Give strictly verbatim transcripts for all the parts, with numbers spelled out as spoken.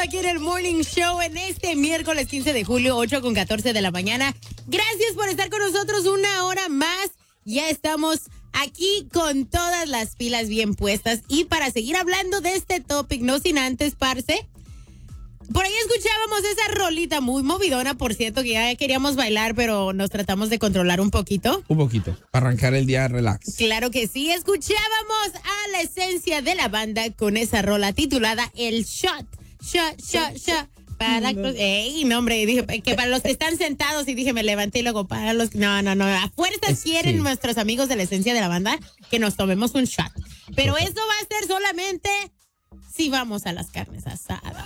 aquí en el Morning Show en este miércoles quince de julio, ocho con catorce de la mañana. Gracias por estar con nosotros una hora más. Ya estamos aquí con todas las pilas bien puestas y para seguir hablando de este topic, no sin antes, parce. Por ahí escuchábamos esa rolita muy movidona, por cierto, que ya queríamos bailar, pero nos tratamos de controlar un poquito. Un poquito, para arrancar el día relax. Claro que sí, escuchábamos a la esencia de la banda con esa rola titulada El Shot, Shot, Shot, Shot. Para no. Ey, no, hombre, dije que para los que están sentados y dije, me levanté y luego para los... No, no, no, a fuerzas es quieren que... nuestros amigos de la esencia de la banda que nos tomemos un shot. Pero eso va a ser solamente... si vamos a las carnes asadas.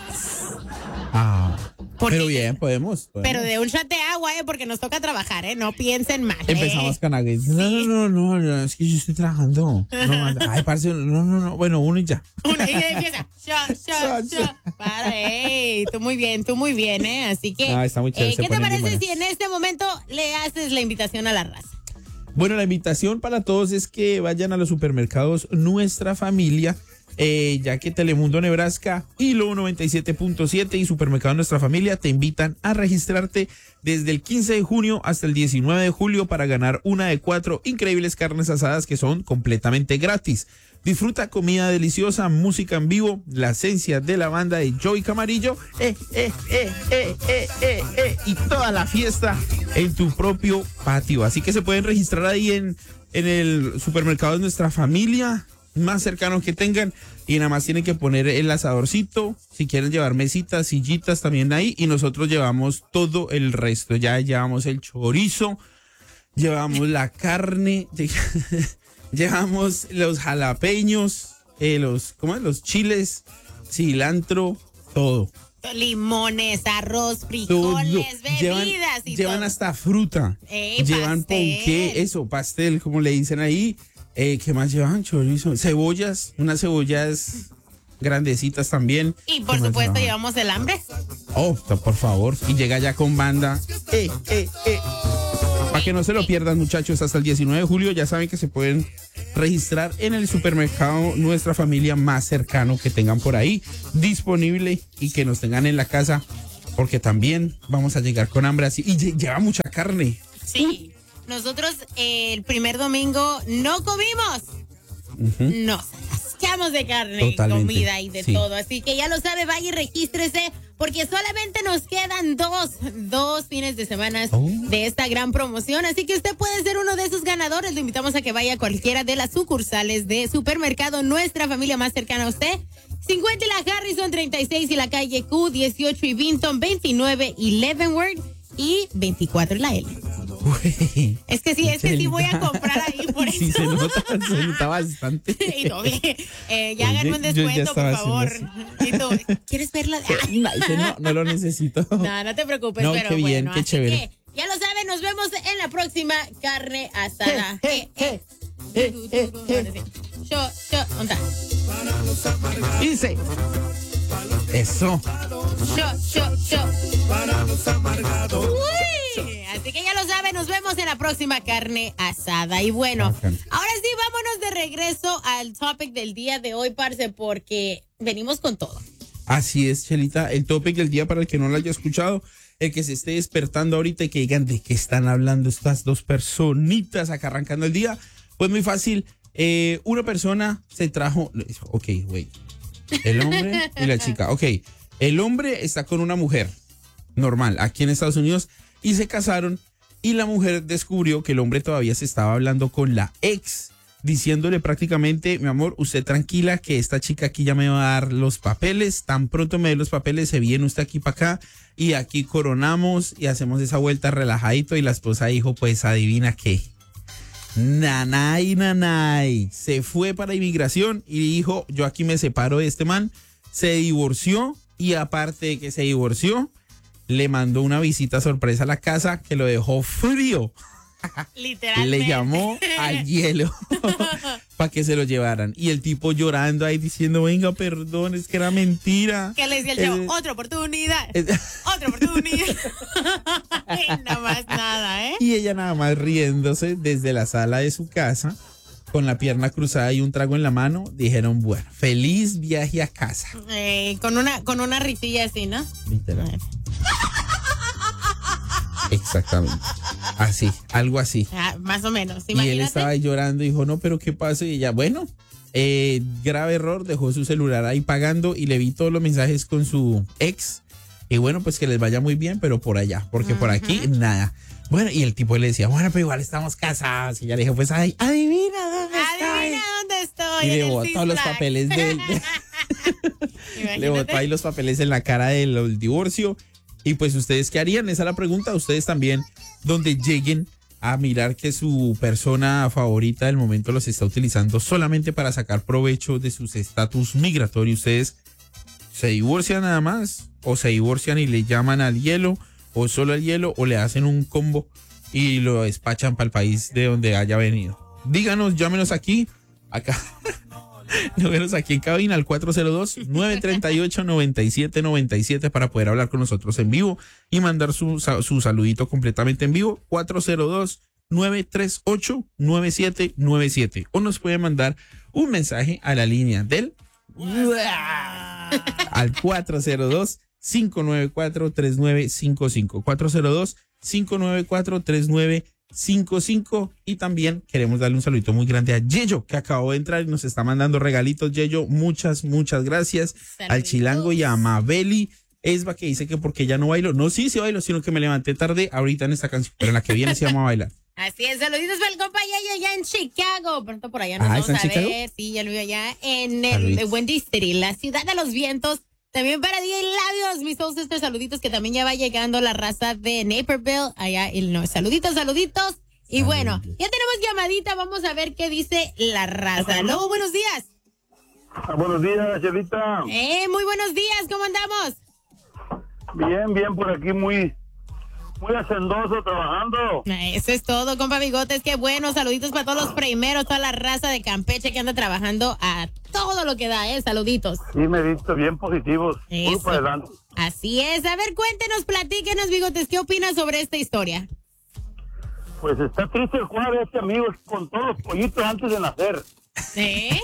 Ah, porque, pero bien, podemos, podemos. Pero de un shot de agua, ¿eh? Porque nos toca trabajar, ¿eh? No piensen mal, ¿eh? Empezamos con agua. Sí. No, no, no, no, es que yo estoy trabajando. No, ay, parce, no, no, no. Bueno, uno y ya. Uno y empieza. Shot, shot, shot. Para, ey, tú muy bien, tú muy bien, ¿eh? Así que, ah, está muy chévere, eh, ¿qué te parece si en este momento le haces la invitación a la raza? Bueno, la invitación para todos es que vayan a los supermercados Nuestra Familia. Eh, ya que Telemundo Nebraska, Hilo noventa y siete punto siete y Supermercado Nuestra Familia te invitan a registrarte desde el quince de junio hasta el diecinueve de julio para ganar una de cuatro increíbles carnes asadas que son completamente gratis. Disfruta comida deliciosa, música en vivo, la esencia de la banda de Joey Camarillo eh, eh, eh, eh, eh, eh, eh, y toda la fiesta en tu propio patio. Así que se pueden registrar ahí en, en el Supermercado de Nuestra Familia más cercano que tengan y nada más tienen que poner el asadorcito, si quieren llevar mesitas, sillitas también ahí y nosotros llevamos todo el resto, ya llevamos el chorizo, llevamos la carne, llevamos los jalapeños, eh, los, ¿cómo es? Los chiles, cilantro, todo. Limones, arroz, frijoles, todo. Bebidas llevan, y llevan todo. hasta fruta, Ey, llevan pastel. ponqué, eso, pastel, como le dicen ahí. Eh, ¿Qué más llevan? Chorizo, cebollas, unas cebollas grandecitas también. Y por supuesto llevan? Llevamos el hambre. Oh, por favor. Y llega ya con banda. Eh, eh, eh. Para que no se lo pierdan, muchachos, hasta el diecinueve de julio ya saben que se pueden registrar en el supermercado Nuestra Familia más cercano que tengan por ahí disponible y que nos tengan en la casa porque también vamos a llegar con hambre así. Y lleva mucha carne. Sí. Nosotros eh, el primer domingo no comimos. Uh-huh. Nos atascamos de carne, totalmente. Comida y de sí. todo. Así que ya lo sabe, vaya y regístrese porque solamente nos quedan dos, dos fines de semana oh. de esta gran promoción. Así que usted puede ser uno de esos ganadores. Le invitamos a que vaya a cualquiera de las sucursales de Supermercado Nuestra Familia más cercana a usted. cincuenta y la Harrison treinta y seis y la calle Q, dieciocho y Vinton, veintinueve y Leavenworth y veinticuatro y la L. Uy, es que sí, es que sí voy a comprar ahí por eso. Sí, se nota, se nota bastante. Y no, eh, ya háganme un descuento, por favor. Y tú, ¿quieres verla? No, no, no lo necesito. No, no te preocupes, no, pero qué bien, bueno. Qué chévere. Que, ya lo saben, nos vemos en la próxima carne asada. Eh, eh, eh, eh, eh. Yo, yo, ¿dónde está? Dice. Eso. Yo, yo, yo. Para los amargados. Uy, así que ya lo saben, nos vemos en la próxima carne asada. Y bueno, okay. Ahora sí, vámonos de regreso al topic del día de hoy, parce, porque venimos con todo. Así es, Chelita, el topic del día para el que no lo haya escuchado, el que se esté despertando ahorita y que digan de qué están hablando estas dos personitas acá arrancando el día, pues muy fácil, eh, una persona se trajo, ok, güey, el hombre y la chica, ok, el hombre está con una mujer normal aquí en Estados Unidos y se casaron y la mujer descubrió que el hombre todavía se estaba hablando con la ex, diciéndole prácticamente, mi amor, usted tranquila que esta chica aquí ya me va a dar los papeles, tan pronto me dé los papeles, se viene usted aquí para acá y aquí coronamos y hacemos esa vuelta relajadito y la esposa dijo, pues adivina qué, nanay, nanay, se fue para inmigración y dijo, yo aquí me separo de este man, se divorció y aparte de que se divorció, le mandó una visita sorpresa a la casa que lo dejó frío. Literalmente. Le llamó al hielo para que se lo llevaran. Y el tipo llorando ahí diciendo, venga, perdón, es que era mentira. ¿Qué le decía el chavo? Eh, otra oportunidad. Eh, otra oportunidad. Nada más nada, ¿eh? Y ella nada más riéndose desde la sala de su casa con la pierna cruzada y un trago en la mano, dijeron, bueno, feliz viaje a casa. Eh, con una con una risilla así, ¿no? Literal. Exactamente. Así, algo así. Ah, más o menos. Y él estaba ahí llorando y dijo, no, pero ¿qué pasa? Y ella, bueno, eh, grave error, dejó su celular ahí pagando y le vi todos los mensajes con su ex. Y bueno, pues que les vaya muy bien, pero por allá, porque uh-huh. por aquí nada. Bueno, y el tipo le decía, bueno, pero igual estamos casados. Y ella le dijo, pues, ay, adivina dónde estoy. Adivina dónde estoy. Y le botó los papeles del... le botó ahí los papeles en la cara del divorcio. Y pues, ¿ustedes qué harían? Esa es la pregunta. Ustedes también, donde lleguen a mirar que su persona favorita del momento los está utilizando solamente para sacar provecho de sus estatus migratorios. ¿Ustedes se divorcian nada más? ¿O se divorcian y le llaman al hielo? ¿O solo al hielo? ¿O le hacen un combo y lo despachan para el país de donde haya venido? Díganos, llámenos aquí, acá. Llámenos aquí en cabina al cuatro cero dos, nueve tres ocho, nueve siete nueve siete para poder hablar con nosotros en vivo y mandar su, su saludito completamente en vivo. cuatro cero dos, nueve tres ocho, nueve siete nueve siete. O nos puede mandar un mensaje a la línea del al cuatro cero dos, cinco nueve cuatro, tres nueve cinco cinco. cuatro cero dos, cinco nueve cuatro, tres nueve cinco cinco. Y también queremos darle un saludito muy grande a Yeyo, que acabó de entrar y nos está mandando regalitos. Yeyo, muchas, muchas gracias. Saludos. Al Chilango y a Mabeli Esba, que dice que porque ya no bailo. No, sí, sí bailo, sino que me levanté tarde ahorita en esta canción, pero en la que viene se llama bailar. Así es, saluditos para el compa Yeyo allá en Chicago. Pronto por allá nos ah, vamos a ver. Chicago? Sí, ya lo vi allá en el Windy City, la ciudad de los vientos. También para D J Labios, mis todos estos saluditos, que también ya va llegando la raza de Naperville, allá en Illinois. Saluditos, saluditos. Y bueno, ya tenemos llamadita, vamos a ver qué dice la raza. Lobo, buenos días. Ah, buenos días, Chelita. Eh, muy buenos días, ¿cómo andamos? Bien, bien, por aquí muy, muy hacendoso trabajando. Eso es todo, compa Bigotes, qué bueno. Saluditos para todos los primeros, toda la raza de Campeche que anda trabajando a todo lo que da, ¿eh? Saluditos. Sí, me he visto bien positivos. Muy para adelante. Así es. A ver, cuéntenos, platíquenos, Bigotes, ¿qué opinas sobre esta historia? Pues está triste el cuadro de este amigo con todos los pollitos antes de nacer. ¿Eh?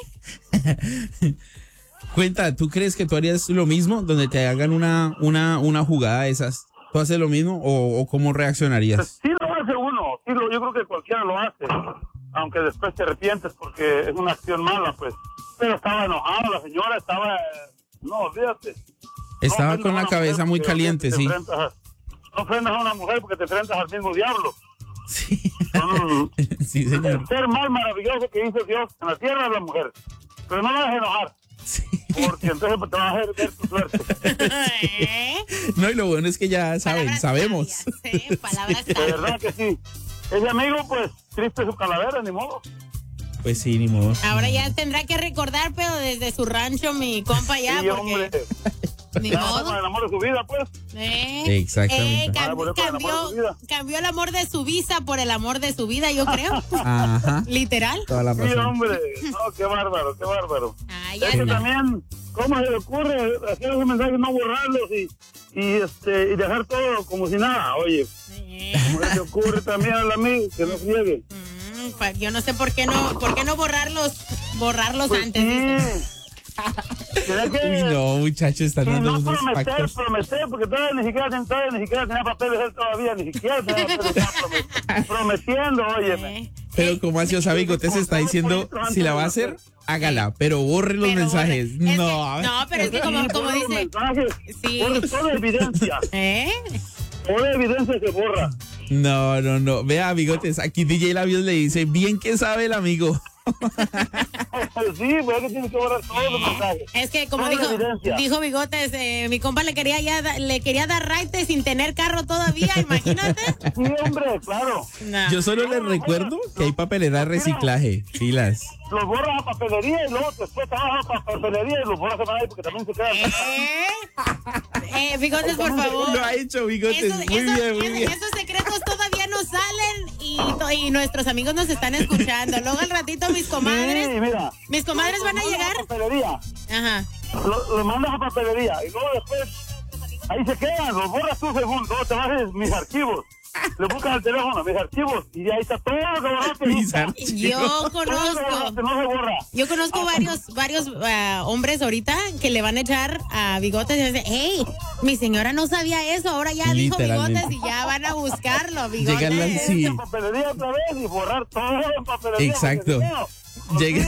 Cuenta, ¿tú crees que tú harías lo mismo donde te hagan una, una, una jugada de esas? ¿Tú haces lo mismo o, o cómo reaccionarías? Pues sí lo hace uno, sí lo, yo creo que cualquiera lo hace, aunque después te arrepientes porque es una acción mala, pues. Pero estaba enojado, la señora estaba, no, olvídate. Estaba no con la cabeza muy caliente, sí. A, no ofendas a una mujer porque te enfrentas al mismo diablo. Sí, um, sí, señor. El ser más maravilloso que hizo Dios en la tierra es la mujer, pero no la dejes enojar. Sí. Porque entonces te vas a hacer ver tu suerte. No, y lo bueno es que ya saben, palabras sabemos. Sabias, ¿eh? Palabras de verdad que sí. Ese amigo, pues, triste su calavera, ni modo. Pues sí, ni modo. Ahora ya tendrá que recordar, pero desde su rancho, mi compa ya. Sí, porque... hombre. Ni ya, modo. Con el amor de su vida, pues. ¿Eh? Exactamente. Eh, cambi- cambió, cambió el amor de su visa por el amor de su vida, yo creo. Ajá. Literal. Toda la razón. Sí, hombre. No, qué bárbaro, qué bárbaro. Ay, es que también, ¿cómo se le ocurre hacer esos mensajes, no borrarlos y, y, este, y dejar todo como si nada? Oye, ¿Eh? ¿Cómo se le ocurre también al amigo que no friegue? Mm, yo no sé por qué no, por qué no borrarlos, borrarlos pues antes. Sí. Que, Uy, no, muchachos, están dando no unos prometer, pactos. prometer, porque todavía ni siquiera, todavía ni siquiera tenía papeles él todavía, ni siquiera tenía papeles, promet, prometiendo, óyeme. Pero como así, o sea, Bigote se está diciendo, si la va a hacer, hágala, pero borre los pero mensajes. Borre. No. Que, no, pero es que como, como dice... Mensajes, sí. Borre toda evidencia. ¿Eh? Toda evidencia se borra. No, no, no. Vea, Bigotes, aquí D J Labios le dice, bien que sabe el amigo. Sí, pues es que tiene que borrar todos los mensajes. Es que como dijo, dijo Bigotes, eh, mi compa le quería ya da, le quería dar raite sin tener carro todavía, imagínate. Sí, hombre, claro. No. Yo solo les recuerdo que hay papelera de reciclaje, filas. Los borras a papelería y luego después te vas a papelería y los borras a ahí porque también se quedan. ¿Eh? eh, Bigotes, por favor. Lo ha hecho, Bigotes. Esos, muy esos, bien, muy esos, bien. esos secretos todavía no salen y, y nuestros amigos nos están escuchando. Luego al ratito mis comadres, sí, mira, mis comadres van a llegar. A papelería. Ajá. Lo, lo mandas a papelería y luego después ahí se quedan, los borras tú según, luego te vas a mis archivos. le buscas el teléfono, mis archivos, y ahí está todo lo que borraste. Mis archivos. Yo conozco, borraste, no se borra. yo conozco varios, varios uh, hombres ahorita que le van a echar a Bigotes y dicen, hey, mi señora no sabía eso, ahora ya dijo Bigotes y ya van a buscarlo, Bigotes. Llegan las, sí. En papelería otra vez y borrar todo en papelería. Exacto. Llega...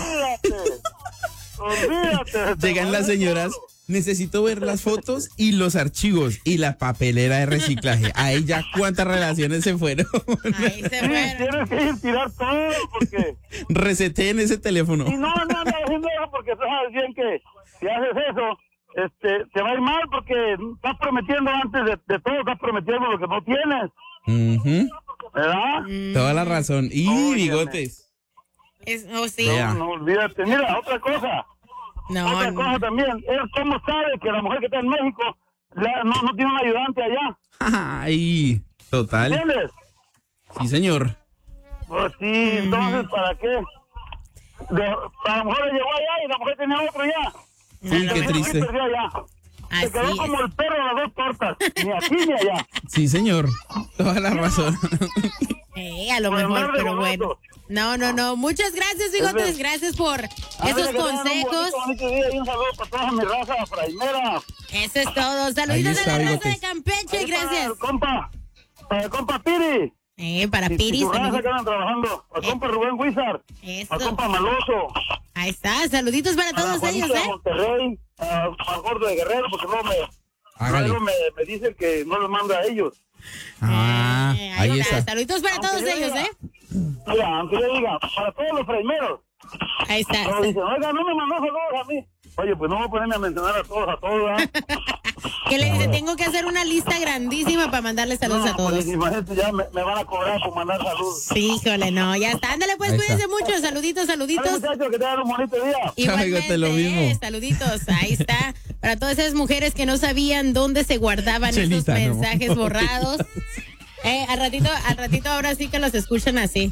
Olvídate. Olvídate. Llegan las señoras. Necesito ver las fotos y los archivos y la papelera de reciclaje. Ahí ya cuántas relaciones se fueron. Ahí se fueron. Tienes que ir tirar todo porque... Reseteen ese teléfono. Y no, no, no, haciendo eso porque sabes bien que si haces eso, este, te va a ir mal porque estás prometiendo antes de, de todo, estás prometiendo lo que no tienes. Uh-huh. ¿Verdad? Mm. Toda la razón. Y Óyeme. Bigotes. Es, oh, sí. Vea. No, no, olvídate. Mira, otra cosa. No, Otra no. cosa también. Él, ¿cómo sabe que la mujer que está en México la- no, no tiene un ayudante allá? Ay, total. ¿Entiendes? Sí, señor. Pues sí, entonces, ¿para qué? De, a la mujer le llegó allá y la mujer tenía otro allá. No, Uy, no, qué no. triste. Se perdió allá. Se quedó Así como es. el perro de las dos tortas. Ni aquí ni allá. Sí, señor. Toda la razón. Eh, a lo Por mejor, andar de pero bueno. borracho. No, no, no. Muchas gracias, Bigotes. Gracias por A esos ver, que tengan un consejos. bonito, bonito día y un saludo para toda mi raza fraimera. Eso es todo. Ahí Saluditos está, a la raza Bigotes. de Campeche. Ahí para Gracias. el compa, para el compa Piri. Eh, para Y- y Piris su raza también. que andan trabajando. Al Eh. compa Rubén Wizard. Eso. Al compa Maloso. Ahí está. Saluditos para A la todos ellos, Juanita de ¿eh? Monterrey. a- Al gordo de Guerrero, porque luego me, Hágale. luego me, me dicen que no los manda a ellos. Ah, Eh, ahí está. Saluditos para Aunque todos yo ellos, diga- ¿eh? Mira, aunque yo diga, para todos los fraimeros. Ahí está. Luego dicen, oiga, no me mandó saludos a mí. Oye, pues no voy a ponerme a mencionar a todos, a todos, ¿verdad? Que le dice, tengo que hacer una lista grandísima para mandarle saludos No, a todos. pues, imagínate, ya me, me van a cobrar por mandar saludos. Sí, híjole, no, ya está. Ándale, pues, Ahí cuídense está. mucho. Saluditos, Dale, saluditos. muchachos, que tengan un bonito día. Igualmente, lo mismo. eh, saluditos. Ahí está. Para todas esas mujeres que no sabían dónde se guardaban Chelita, esos no. mensajes borrados. Eh, al ratito, al ratito ahora sí que los escuchan así.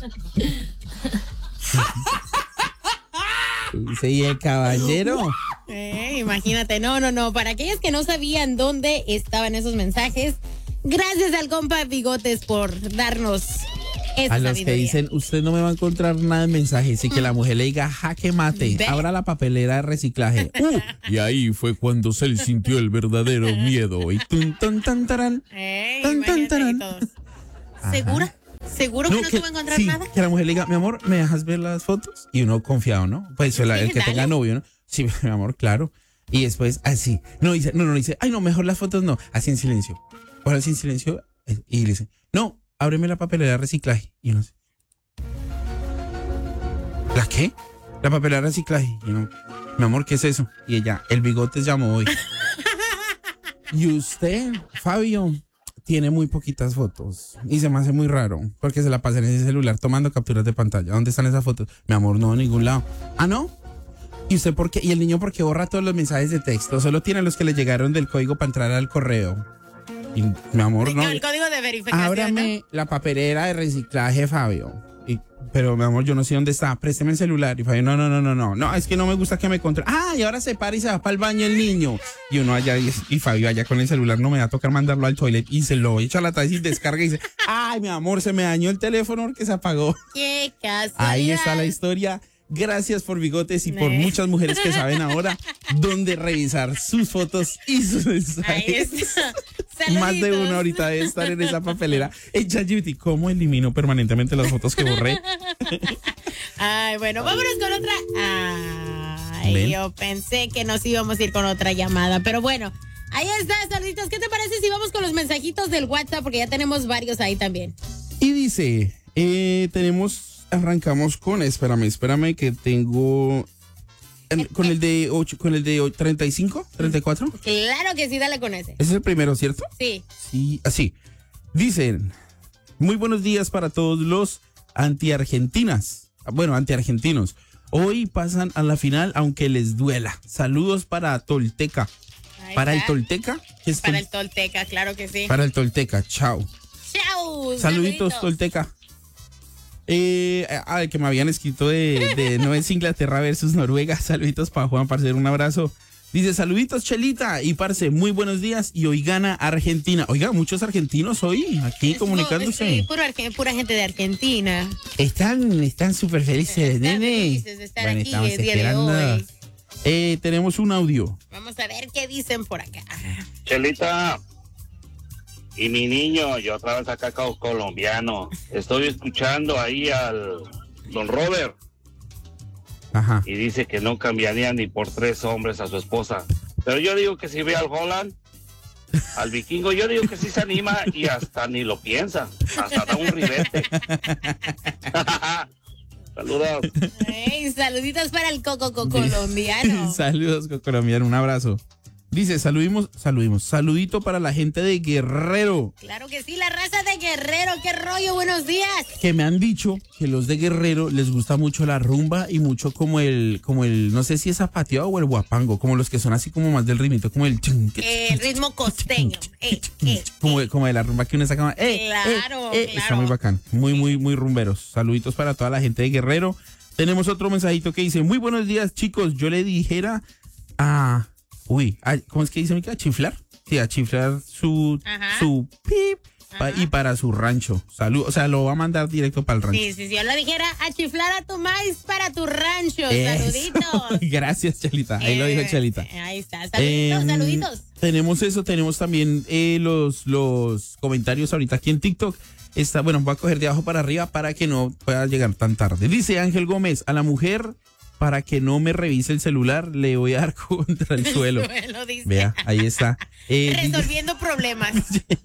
Sí, el caballero. Eh, imagínate, no, no, no. Para aquellas que no sabían dónde estaban esos mensajes, gracias al compa Bigotes por darnos esa A los que sabiduría. dicen, usted no me va a encontrar nada en mensajes y que la mujer le diga, jaque mate, Ve. abra la papelera de reciclaje. Uh, y ahí fue cuando Cel sintió el verdadero miedo. Y tun, tun, tan, tarán. Eh, Tan, tan, imagínate tarán. todos. ¿Segura? ¿Seguro que no, te va a encontrar sí, nada? que la mujer le diga, mi amor, ¿me dejas ver las fotos? Y uno confiado, ¿no? Pues el, el que dale. tenga novio, ¿no? Sí, mi amor, claro. Y después, así. No, dice, no, no, dice, ay, no, mejor las fotos no. Así en silencio. Ahora así en silencio. eh, Y le dice, no, ábreme la papelera de reciclaje. Y uno dice, ¿la qué? La papelera de reciclaje. Y uno, mi amor, ¿qué es eso? Y ella, el Bigotes llamó hoy. Y usted, Fabio, tiene muy poquitas fotos y se me hace muy raro porque se la pasa en ese celular tomando capturas de pantalla. ¿Dónde están esas fotos? Mi amor, no, en ningún lado. ¿Ah, no? ¿Y usted por qué? ¿Y el niño por qué borra todos los mensajes de texto? Solo tiene los que le llegaron del código para entrar al correo. Y, mi amor, no. El código de verificación. Ábrame la papelera de reciclaje, Fabio. Y, pero, mi amor, yo no sé dónde está. Présteme el celular. Y Fabio, no, no, no, no, no. No, es que no me gusta que me controle. Ah, y ahora se para y se va para el baño el niño. Y uno allá, y, y Fabio allá con el celular, no me va a tocar mandarlo al toilet. Y se lo echa a la taza y descarga y dice, ay, mi amor, se me dañó el teléfono porque se apagó. Qué casualidad. Ahí está la historia. Gracias por Bigotes y por Ne. muchas mujeres que saben ahora dónde revisar sus fotos y sus Ahí mensajes. está. Más de Saluditos. uno ahorita debe estar en esa papelera. En ChatGPT, ¿cómo elimino permanentemente las fotos que borré? Ay, bueno, vámonos con otra. Ay, Ven. yo pensé que nos íbamos a ir con otra llamada, pero bueno, ahí está, saluditos. ¿Qué te parece si vamos con los mensajitos del WhatsApp? Porque ya tenemos varios ahí también. Y dice, eh, tenemos, arrancamos con, espérame, espérame que tengo, en- con el de ocho, con el de o- treinta y cinco, treinta y cuatro. Claro que sí, dale con ese. Ese es el primero, ¿cierto? Sí. Sí, así. Dicen, muy buenos días para todos los anti-argentinas. Bueno, anti-argentinos. Hoy pasan a la final aunque les duela. Saludos para Tolteca. Ahí ¿Para el está. Tolteca? ¿Qué es Para Tol- el Tolteca, claro que sí. Para el Tolteca, chao. Chao. Saluditos, Tolteca. Eh, al que me habían escrito de, de no es Inglaterra versus Noruega. Saluditos para Juan, parcero, un abrazo. Dice, saluditos, Chelita. Y parce, muy buenos días. Y hoy gana Argentina. Oiga, muchos argentinos hoy aquí comunicándose. Sí, pura, pura gente de Argentina. Están están súper felices, están nene. felices de estar Bueno, aquí estamos el día esperando. de hoy. Eh, tenemos un audio. Vamos a ver qué dicen por acá. Chelita, y mi niño, yo otra vez acá como colombiano. Estoy escuchando ahí al don Robert. Ajá. Y dice que no cambiaría ni por tres hombres a su esposa. Pero yo digo que si ve al Holland, al vikingo, yo digo que sí se anima y hasta ni lo piensa. Hasta da un ribete. Saludos. Hey, saluditos para el coco colombiano. Saludos, colombiano, un abrazo. Dice, saludimos, saludimos, saludito para la gente de Guerrero. Claro que sí, la raza de Guerrero, qué rollo, buenos días. Que me han dicho que los de Guerrero les gusta mucho la rumba y mucho como el, como el, no sé si es zapateado o el guapango, como los que son así como más del ritmito, como el... Eh, el ritmo costeño. Eh, eh, como, eh. como de la rumba que uno saca. Eh, Claro, eh, eh, claro. Está muy bacán, muy, muy, muy rumberos. Saluditos para toda la gente de Guerrero. Tenemos otro mensajito que dice, muy buenos días, chicos, yo le dijera a... Uy, a, ¿cómo es que dice, Mica? ¿A chiflar? Sí, a chiflar su, Ajá. su pip pa, Ajá. y para su rancho. Salud, o sea, lo va a mandar directo para el rancho. Sí, sí, sí, yo lo dijera a chiflar a tu maíz para tu rancho. Eso. Saluditos. Gracias, Chelita. Ahí lo dijo Eh, Chelita. Ahí está, saluditos, Eh, saluditos. Tenemos eso, tenemos también eh, los, los comentarios ahorita aquí en TikTok. Está, bueno, voy a coger de abajo para arriba para que no pueda llegar tan tarde. Dice Ángel Gómez, a la mujer, para que no me revise el celular, le voy a dar contra el suelo. El suelo, dice. Vea, ahí está. Eh, Resolviendo problemas.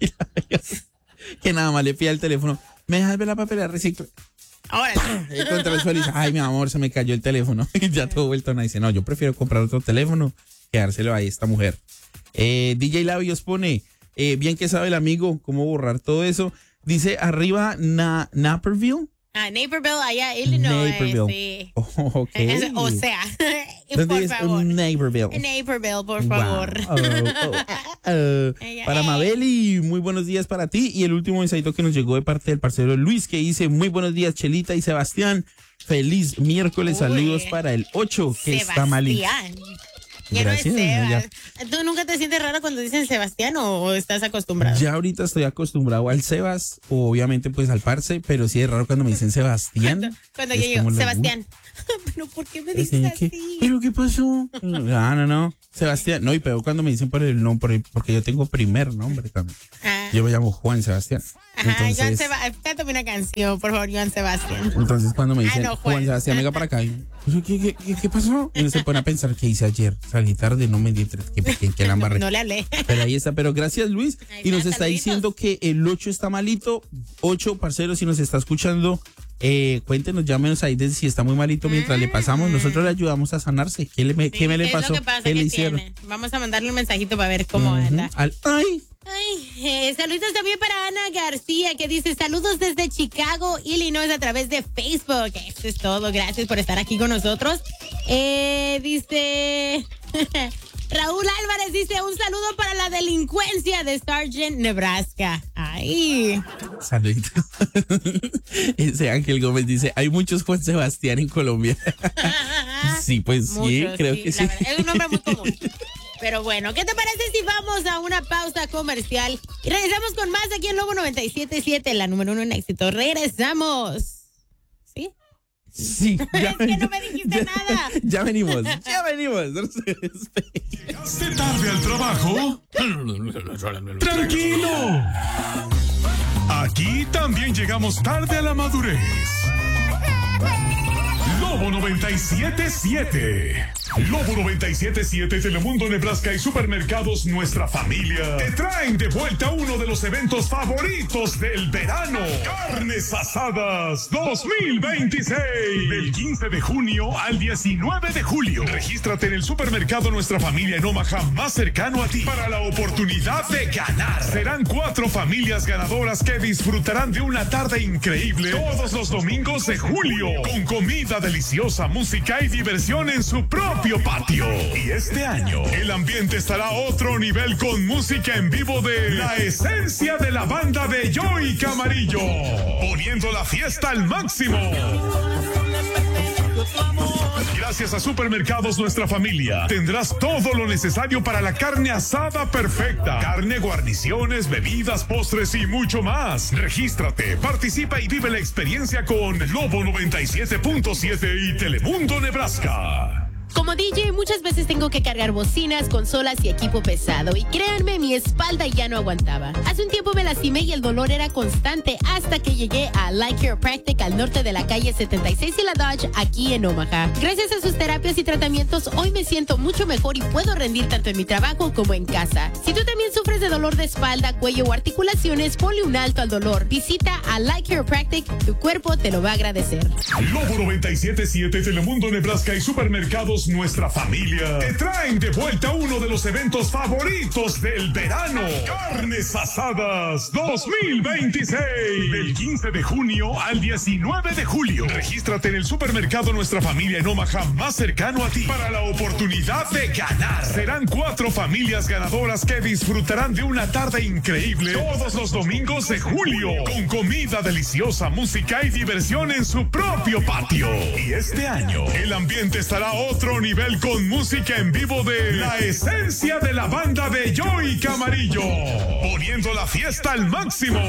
que nada más le pida el teléfono. ¿Me dejas ver la papelera reciclo? Ahora Eh, contra el suelo y dice, ay, mi amor, se me cayó el teléfono. Y ya todo vuelto a dice, no, yo prefiero comprar otro teléfono que dárselo a esta mujer. Eh, D J Labios pone, eh, bien que sabe el amigo cómo borrar todo eso. Dice, arriba, na, Naperville. Ah, Naperville, allá, Illinois. Naperville. Sí. Oh, ok. Es- o sea, ¿Dónde por es? favor. Naperville. Naperville, por Wow. favor. Oh, oh, ah, oh. Ella, Para eh. Mabeli, muy buenos días para ti. Y el último mensajito que nos llegó de parte del parcero Luis, que dice, muy buenos días, Chelita y Sebastián. Feliz miércoles, Uy. saludos para el ocho, que está malito. Sebastián. Ya no es Gracias, Sebas. ya. ¿Tú nunca te sientes raro cuando dicen Sebastián o, o estás acostumbrado? Ya ahorita estoy acostumbrado al Sebas, o obviamente pues al parce, pero sí es raro cuando me dicen Sebastián. Cuando, cuando Es yo digo, como la- Sebastián. ¿Pero por qué me Es dices que, así? ¿pero qué pasó? No, no, no. Sebastián. No, y peor cuando me dicen por el nombre, porque yo tengo primer nombre también. Ah, Yo me llamo Juan Sebastián. ajá, Joan Entonces, Sebastián. Cántame una canción, por favor, Joan Sebastián. entonces cuando me dicen Ah, no, Juan Juan. Sebastián, venga para acá. Y, ¿Qué, qué, qué, qué pasó? Y uno se pone a pensar, ¿qué hice ayer? Salí tarde, no me di tres, que, que, que la No, embarré. no le hablé. Pero ahí está, pero gracias Luis. Ahí Y nos está, está saluditos. diciendo que el ocho está malito. ocho, parceros, si nos está escuchando, eh, cuéntenos, llámenos ahí de si está muy malito mientras le pasamos. Nosotros le ayudamos a sanarse. ¿Qué, le, me- Sí, qué me le es pasó? lo que pasa ¿Qué que le hicieron? tiene. Vamos a mandarle un mensajito para ver cómo Ujú. anda. Al- ay, Ay, eh, saludos también para Ana García, que dice saludos desde Chicago, Illinois, a través de Facebook. Eso es todo, gracias por estar aquí con nosotros. Eh, dice Raúl Álvarez, dice un saludo para la delincuencia de Sargent, Nebraska. Ay, saludito. Ese Ángel Gómez dice, hay muchos Juan Sebastián en Colombia. Sí, pues sí, muchos, creo sí, que la sí. verdad, es un nombre muy común. Pero bueno, ¿qué te parece si vamos a una pausa comercial y regresamos con más aquí en Lobo noventa y siete punto siete, la número uno en éxito? Regresamos. ¿Sí? Sí, ya, Es que no me dijiste ya- nada. Ya venimos, ya venimos. No se despeguen. ¿Llegaste tarde al trabajo? ¡Tranquilo! Aquí también llegamos tarde a la madurez. Lobo noventa y siete punto siete. Lobo noventa y siete punto siete, Telemundo, Nebraska y Supermercados Nuestra Familia te traen de vuelta uno de los eventos favoritos del verano. Carnes Asadas dos mil veintiséis. Del quince de junio al diecinueve de julio. Regístrate en el Supermercado Nuestra Familia en Omaha más cercano a ti para la oportunidad de ganar. Serán cuatro familias ganadoras que disfrutarán de una tarde increíble todos los domingos de julio, con comida deliciosa, música y diversión en su propio patio. Y este año el ambiente estará a otro nivel con música en vivo de la esencia de la banda de Joey Camarillo, poniendo la fiesta al máximo. Gracias a Supermercados Nuestra Familia, tendrás todo lo necesario para la carne asada perfecta. Carne, guarniciones, bebidas, postres y mucho más. Regístrate, participa y vive la experiencia con Lobo noventa y siete punto siete y Telemundo Nebraska. Como D J muchas veces tengo que cargar bocinas, consolas y equipo pesado y créanme, mi espalda ya no aguantaba. Hace un tiempo me lastimé y el dolor era constante hasta que llegué a Like Chiropractic al norte de la calle setenta y seis y la Dodge aquí en Omaha. Gracias a sus terapias y tratamientos hoy me siento mucho mejor y puedo rendir tanto en mi trabajo como en casa. Si tú también sufres de dolor de espalda, cuello o articulaciones, ponle un alto al dolor. Visita a Like Chiropractic, tu cuerpo te lo va a agradecer. Lobo noventa y siete punto siete, Telemundo Nebraska y Supermercados Nuestra Familia te traen de vuelta uno de los eventos favoritos del verano. Carnes Asadas dos mil veintiséis. Del quince de junio al diecinueve de julio. Regístrate en el Supermercado Nuestra Familia en Omaha más cercano a ti para la oportunidad de ganar. Serán cuatro familias ganadoras que disfrutarán de una tarde increíble todos los domingos de julio, con comida deliciosa, música y diversión en su propio patio. Y este año el ambiente estará a otro nivel con música en vivo de la esencia de la banda de Joey Camarillo, poniendo la fiesta al máximo.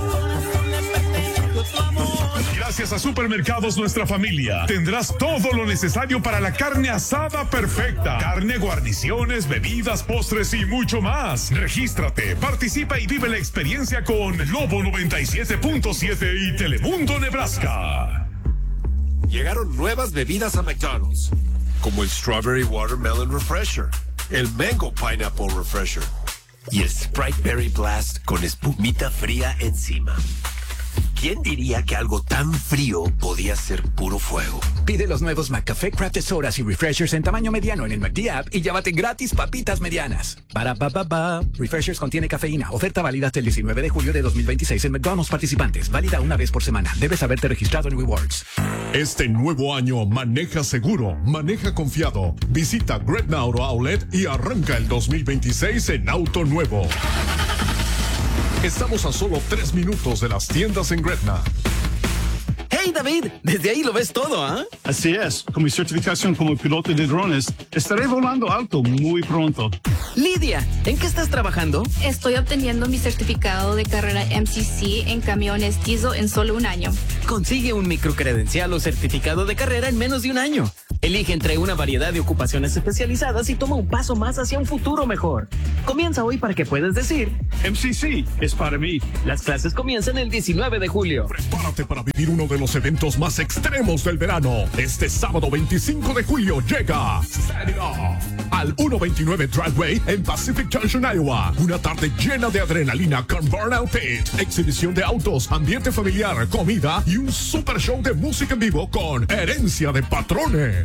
Gracias a Supermercados Nuestra Familia, tendrás todo lo necesario para la carne asada perfecta. Carne, guarniciones, bebidas, postres y mucho más. Regístrate, participa y vive la experiencia con Lobo noventa y siete punto siete y Telemundo Nebraska. Llegaron nuevas bebidas a McDonald's, como el Strawberry Watermelon Refresher, el Mango Pineapple Refresher y el Sprite Berry Blast con espumita fría encima. ¿Quién diría que algo tan frío podía ser puro fuego? Pide los nuevos McCafé Crafted Sodas y Refreshers en tamaño mediano en el McD App y llévate gratis papitas medianas. Para pa pa pa. Refreshers contiene cafeína. Oferta válida hasta el diecinueve de julio de dos mil veintiséis en McDonald's participantes. Válida una vez por semana. Debes haberte registrado en Rewards. Este nuevo año maneja seguro, maneja confiado. Visita Gretna Auto Outlet y arranca el dos mil veintiséis en auto nuevo. Estamos a solo tres minutos de las tiendas en Gretna. Hey David, desde ahí lo ves todo, ¿ah? ¿eh? Así es, con mi certificación como piloto de drones, estaré volando alto muy pronto. Lidia, ¿en qué estás trabajando? Estoy obteniendo mi certificado de carrera M C C en camiones diesel en solo un año. Consigue un microcredencial o certificado de carrera en menos de un año. Elige entre una variedad de ocupaciones especializadas y toma un paso más hacia un futuro mejor. Comienza hoy para que puedas decir: M C C es para mí. Las clases comienzan el diecinueve de julio. Prepárate para vivir uno de los eventos más extremos del verano. Este sábado veinticinco de julio llega Set It Off al ciento veintinueve Driveway en Pacific Junction, Iowa. Una tarde llena de adrenalina con Burnout Pit, exhibición de autos, ambiente familiar, comida y un super show de música en vivo con Herencia de Patrones.